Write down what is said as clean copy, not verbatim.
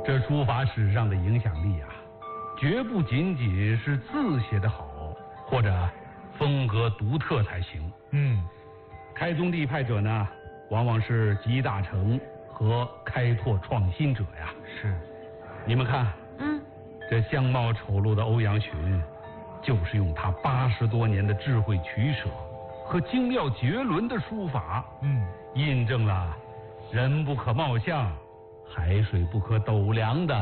这书法史上的影响力啊，绝不仅仅是字写得好，或者风格独特才行。开宗立派者呢，往往是集大成和开拓创新者呀。 是， 你们看，这相貌丑陋的欧阳询，就是用他80多年的智慧取舍和精妙绝伦的书法，印证了人不可貌相，海水不可斗量的